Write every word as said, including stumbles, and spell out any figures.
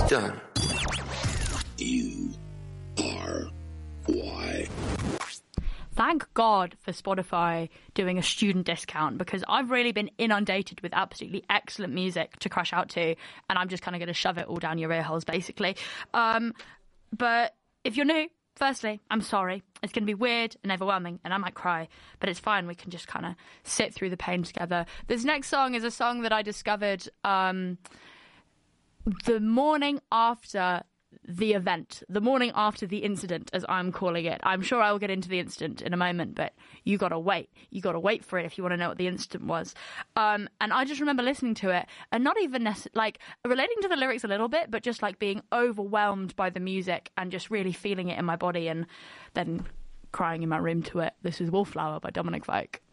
Done. U R Y. Thank God for Spotify doing a student discount, because I've really been inundated with absolutely excellent music to crash out to, and I'm just kind of going to shove it all down your ear holes, basically. Um, but if you're new, firstly, I'm sorry. It's going to be weird and overwhelming, and I might cry, but it's fine. We can just kind of sit through the pain together. This next song is a song that I discovered um, the morning after the event, the morning after the incident, as I'm calling it. I'm sure I will get into the incident in a moment, but you gotta wait. You gotta wait for it if you want to know what the incident was. Um, and I just remember listening to it and not even necess- like relating to the lyrics a little bit, but just like being overwhelmed by the music and just really feeling it in my body, and then crying in my room to it. This is Wallflower by Dominic Fike.